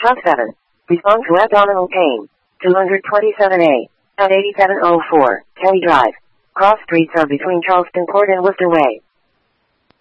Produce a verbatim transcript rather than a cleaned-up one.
Truck seven. Respond to abdominal pain. two twenty-seven A. At eighty-seven oh four, Kelly Drive. Cross streets are between Charleston Court and Worcester Way.